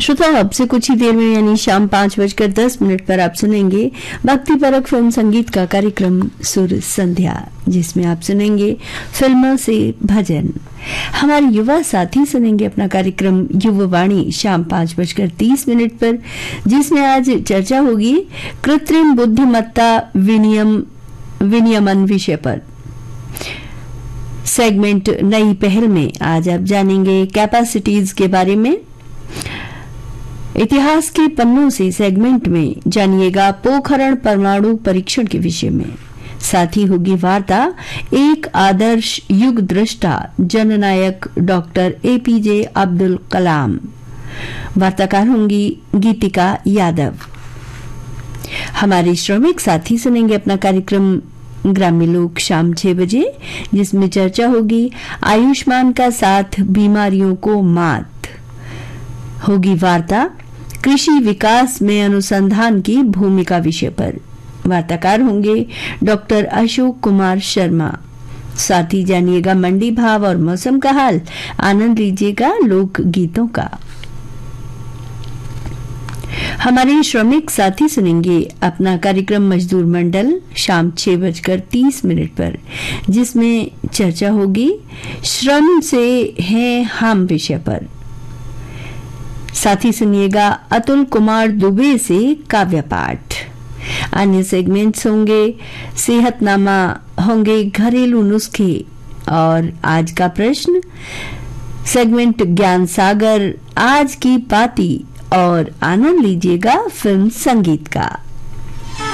श्रोताओ, अब से कुछ ही देर में यानी शाम 5:10 पर आप सुनेंगे भक्ति परक फिल्म संगीत का कार्यक्रम सुर संध्या, जिसमें आप सुनेंगे फिल्मों से भजन। हमारे युवा साथी सुनेंगे अपना कार्यक्रम युववाणी शाम 5:30 पर, जिसमें आज चर्चा होगी कृत्रिम बुद्धिमत्ता विनियमन विषय पर। सेगमेंट नई पहल में आज आप जानेंगे कैपेसिटीज के बारे में। इतिहास के पन्नों से सेगमेंट में जानिएगा पोखरण परमाणु परीक्षण के विषय में। साथ ही होगी वार्ता एक आदर्श युग दृष्टा जननायक डॉक्टर एपीजे अब्दुल कलाम। वार्ताकार होंगी गीतिका यादव। हमारे श्रमिक साथी सुनेंगे अपना कार्यक्रम ग्राम्य लोक शाम 6 बजे, जिसमें चर्चा होगी आयुष्मान का साथ बीमारियों को मात। होगी वार्ता कृषि विकास में अनुसंधान की भूमिका विषय पर। वार्ताकार होंगे डॉक्टर अशोक कुमार शर्मा। साथ ही जानिएगा मंडी भाव और मौसम का हाल। आनंद लीजिएगा लोक गीतों का। हमारे श्रमिक साथी सुनेंगे अपना कार्यक्रम मजदूर मंडल शाम 6:30 पर, जिसमें चर्चा होगी श्रम से है हम विषय पर। साथ ही सुनिएगा अतुल कुमार दुबे से काव्य पाठ। अन्य सेगमेंट्स होंगे सेहतनामा, होंगे घरेलू नुस्खे और आज का प्रश्न, सेगमेंट ज्ञान सागर, आज की पाती और आनंद लीजिएगा फिल्म संगीत का।